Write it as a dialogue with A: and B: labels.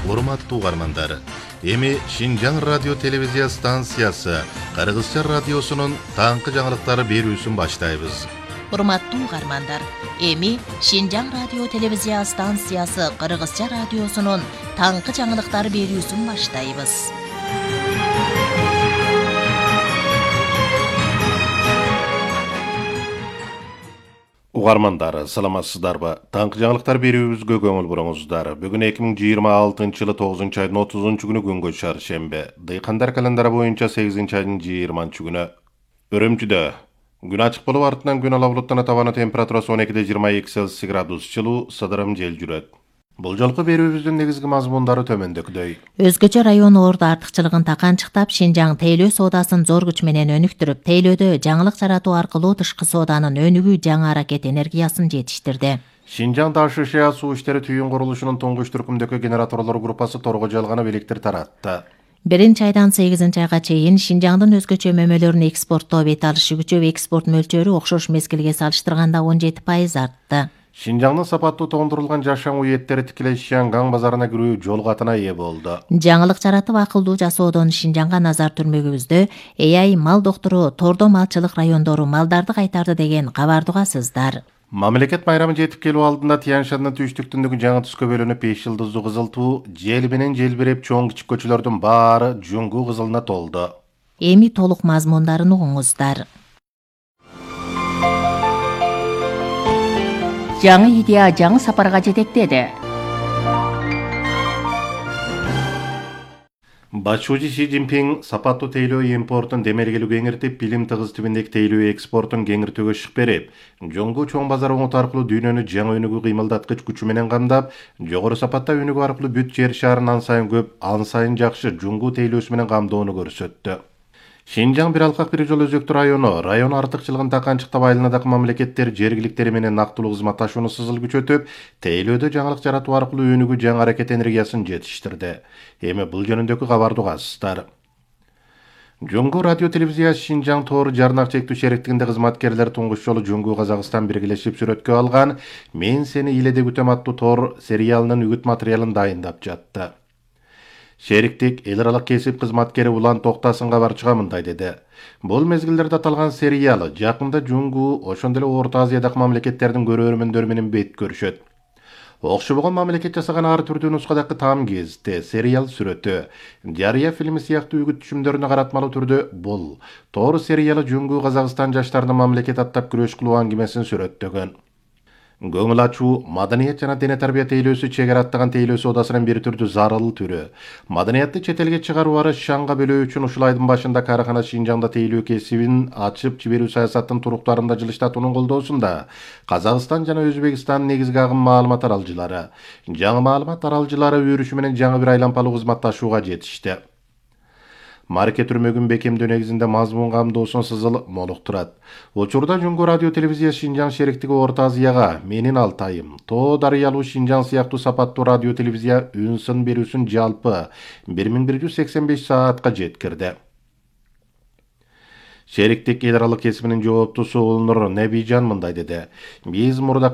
A: Урматтуу угармандар, эми Шинжаң радио телевизия станциясы Кыргызча радиосунун таңкы жаңылыктары берүүсүн баштайбыз.
B: Урматтуу угармандар, эми Шинжаң радио телевизия станциясы Кыргызча радиосунун таңкы жаңылыктары берүүсүн баштайбыз.
A: Угармандар, саламатсыздарбы? Таңкы жаңылыктар берүүбүзгө көңүл буруңуздар. Бүгүн 2026-жылы 9 айдын 30 күнү күнгө чаршембе. Дыйкандар календары боюнча 8 айдын 20 күнү. Өрөмчүдө күн ачык болуп артынан күн ала булуттана табаны температурасы 12-22 Цельсий градус жылуу сыдырым жел жүрөт. Бул жолку берүүбүздүн негизги мазмундары төмөндөгүдөй.
B: Өзгөчө район орду артыкчылыгын таканчыктап, Шинжаң тейлөө соодасын зор күч менен өнүктүрүп, тейлөөдө жаңылык жаратуу аркылуу тышкы сооданын өнүгүү жаңы аракет энергиясын жетиштирди.
A: Шинжаң ТШШ суу иштери түйүн курулушунун туңгуч түркүмдөгү генераторлор группасы торго жалганып электр таратты.
B: 1-айдан 8-айга чейин Шинжаңдын өзгөчө мөмөлөрүн экспорттоо бет алышы күчөп, экспорт мөлчөрү окшош мезгилге салыштырганда 17% артты.
A: Шинжаңдын сапаттуу тоңдурулган жашам уеттери тикелей Шиангаң базарына кирүү жол катына ээ болду.
B: Жаңылык жаратып акылдуу жасоодон Шинжаңга назар түрмөгүбүздө AI мал доктору тордо малчылык райондору малдарды кайтарды деген кабарды угасыздар.
A: Мамлекет байрамы жетип келүү алдында Тянь-Шандын түштүктүндөгү жаңы түскө бөлүнүп 5 жылдыздуу кызыл туу жел менен желбиреп чоң кичик көчөлөрдүн баары жуңгу кызылына толду.
B: Эми толук мазмундарын угуңуздар.
C: Жаңы идея жаңы сапарга жетектеди.
A: Башчы Си Цзиньпин сапаттуу тейлөө импортун демергелүүгө кеңиртип, билим тыгыз түбүндөгү тейлөө экспортун кеңиртүүгө шык берип, жоңгу чоң базар оңот аркылуу дүйнөнү жаңы өнүгүү кыймылдаткыч күчү менен камдап, жогору сапатта өнүгүү аркылуу бүт жер шарын ан сайын көп, ан сайын жакшы жоңгу тейлөөсү менен камдоону көрсөттү. Шинжаң бир алкак бир жол өзөктүү район артыкчылыгын таканчыктап айланадагы мамлекеттер жергиликтери менен нактылуу кызматташууну сызыл күчөтүп, тейлөөдө жаңылык жаратуу аркылуу өнүгүү жаңы аракет энергиясын жетиштирди. Эми бул жөнүндөгү кабарды угасыздар. Жоңгу радио телевизия Шинжаң тоор жарнак чектүү шериктигинде кызматкерлер туңгуч жолу Жоңгу Казакстан биргелешип сүрөткө алган «Мен сени иледе күтөм» аттуу тоор сериалынын үгүт материалын дайындап жатты. Шериктик эл аралык кесип кызматкери Улан Токтасынга барчыга мындай деди. Бул мезгилдерде аталган сериал жакында Жоңгу, ошондой эле Орто Азиядагы мамлекеттердин көрөрмөндөрү менен бет көрүшөт. Окшобогон мамлекет жасаган ар түрдүү нускадагы там кезде сериал сүрөтү, Жарыя фильми сыяктуу үгүт түшүмдөрүнө каратмалуу түрдө бул тоор сериалы Жоңгу Казакстан жаштарынын мамлекет аттап күрөш кылуу аңгимесин сүрөттөгөн. Көңүл ачуу, маданият жана дене тарбия тейлөөсү чегара аттаган тейлөө соодасынын бир түрдүү зарыл түрү. Маданиятты чет элге чыгаруу ары шаңга бөлөө үчүн ушул айдын башында каархана Шинжаңда тейлөө кесибин ачып жиберүү саясаттын туруктарында жылыштатуунун колдоосунда Казакстан жана Өзбекстандын негизги агым маалымат аралжылары, жаңы маалымат аралжылары өрүшү менен жаңы бир айланпалуу кызматташууга жетишти. Марке түрмөгүн бекемдөө негизинде мазмун камдоосун сызыл молуктурат. Учурда Жоңгу радио телевизия Шинжаң шериктиги Орто Азияга Менин Алтайым, Тоо дарыялуу Шинжаң сыяктуу сапаттуу радио телевизия үн сын берүүсүн жалпы 1185 саатка жеткирди. Шериктик эл аралык кесибинин жооптусу Улнур Небижан мындай деди. Биз мурда